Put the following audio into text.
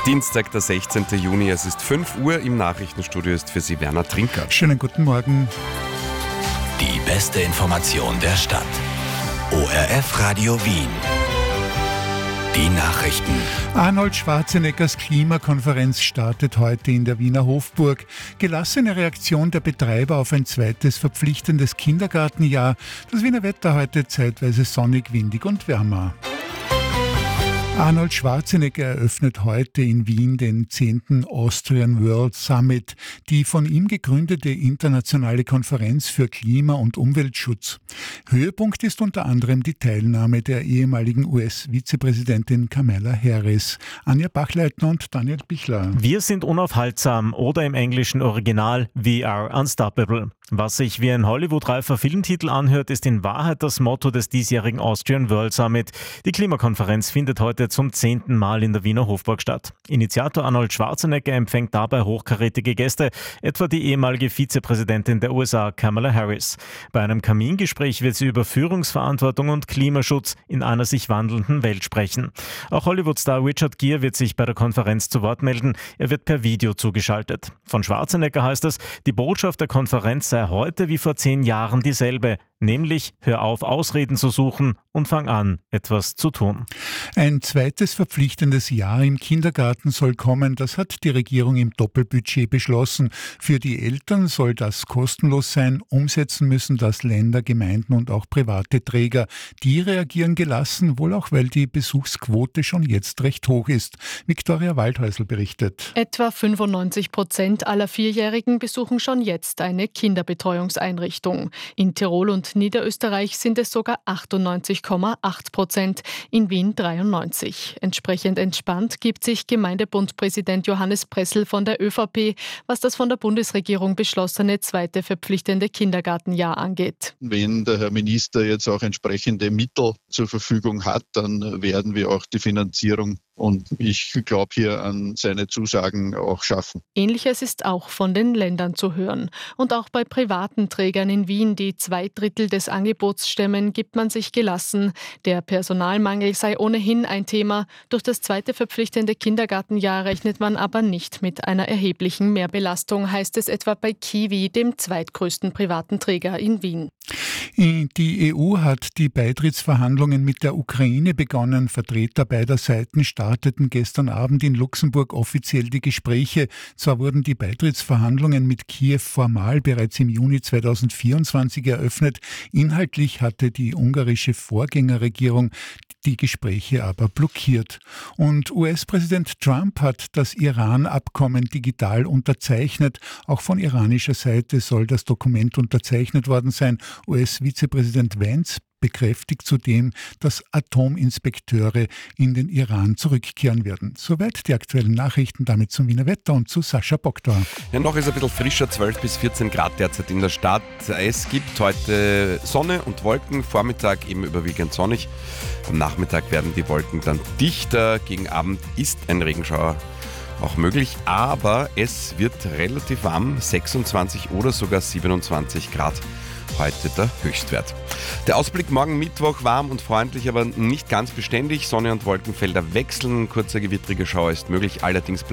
Dienstag, der 16. Juni, es ist 5 Uhr, im Nachrichtenstudio ist für Sie Werner Trinker. Schönen guten Morgen. Die beste Information der Stadt. ORF Radio Wien. Die Nachrichten. Arnold Schwarzeneggers Klimakonferenz startet heute in der Wiener Hofburg. Gelassene Reaktion der Betreiber auf ein zweites verpflichtendes Kindergartenjahr. Das Wiener Wetter heute zeitweise sonnig, windig und wärmer. Arnold Schwarzenegger eröffnet heute in Wien den 10. Austrian World Summit, die von ihm gegründete internationale Konferenz für Klima- und Umweltschutz. Höhepunkt ist unter anderem die Teilnahme der ehemaligen US-Vizepräsidentin Kamala Harris. Anja Bachleitner und Daniel Bichler. Wir sind unaufhaltsam oder im englischen Original We are unstoppable. Was sich wie ein Hollywood-reifer Filmtitel anhört, ist in Wahrheit das Motto des diesjährigen Austrian World Summit. Die Klimakonferenz findet heute zum 10. Mal in der Wiener Hofburg statt. Initiator Arnold Schwarzenegger empfängt dabei hochkarätige Gäste, etwa die ehemalige Vizepräsidentin der USA, Kamala Harris. Bei einem Kamingespräch wird sie über Führungsverantwortung und Klimaschutz in einer sich wandelnden Welt sprechen. Auch Hollywood-Star Richard Gere wird sich bei der Konferenz zu Wort melden. Er wird per Video zugeschaltet. Von Schwarzenegger heißt es, die Botschaft der Konferenz sei heute wie vor 10 Jahren dieselbe. Nämlich, hör auf, Ausreden zu suchen und fang an, etwas zu tun. Ein zweites verpflichtendes Jahr im Kindergarten soll kommen. Das hat die Regierung im Doppelbudget beschlossen. Für die Eltern soll das kostenlos sein. Umsetzen müssen das Länder, Gemeinden und auch private Träger. Die reagieren gelassen, wohl auch, weil die Besuchsquote schon jetzt recht hoch ist. Viktoria Waldhäusl berichtet. Etwa 95% aller Vierjährigen besuchen schon jetzt eine Kinderbetreuungseinrichtung. In Tirol und Niederösterreich sind es sogar 98,8%, in Wien 93%. Entsprechend entspannt gibt sich Gemeindebundpräsident Johannes Pressl von der ÖVP, was das von der Bundesregierung beschlossene zweite verpflichtende Kindergartenjahr angeht. Wenn der Herr Minister jetzt auch entsprechende Mittel zur Verfügung hat, dann werden wir auch die Finanzierung und ich glaube hier an seine Zusagen auch schaffen. Ähnliches ist auch von den Ländern zu hören. Und auch bei privaten Trägern in Wien, die 2/3 des Angebots stemmen, gibt man sich gelassen. Der Personalmangel sei ohnehin ein Thema. Durch das zweite verpflichtende Kindergartenjahr rechnet man aber nicht mit einer erheblichen Mehrbelastung, heißt es etwa bei Kiwi, dem zweitgrößten privaten Träger in Wien. Die EU hat die Beitrittsverhandlungen mit der Ukraine begonnen. Vertreter beider Seiten starteten gestern Abend in Luxemburg offiziell die Gespräche. Zwar wurden die Beitrittsverhandlungen mit Kiew formal bereits im Juni 2024 eröffnet. Inhaltlich hatte die ungarische Vorgängerregierung die Gespräche aber blockiert. Und US-Präsident Trump hat das Iran-Abkommen digital unterzeichnet. Auch von iranischer Seite soll das Dokument unterzeichnet worden sein. US-Vizepräsident Vance bekräftigt zudem, dass Atominspekteure in den Iran zurückkehren werden. Soweit die aktuellen Nachrichten, damit zum Wiener Wetter und zu Sascha Bogdor. Ja, noch ist ein bisschen frischer, 12 bis 14 Grad derzeit in der Stadt. Es gibt heute Sonne und Wolken, Vormittag eben überwiegend sonnig. Am Nachmittag werden die Wolken dann dichter. Gegen Abend ist ein Regenschauer auch möglich, aber es wird relativ warm, 26 oder sogar 27 Grad. Heute der Höchstwert. Der Ausblick morgen Mittwoch warm und freundlich, aber nicht ganz beständig. Sonne und Wolkenfelder wechseln. Kurzer gewittriger Schauer ist möglich. Allerdings bleibt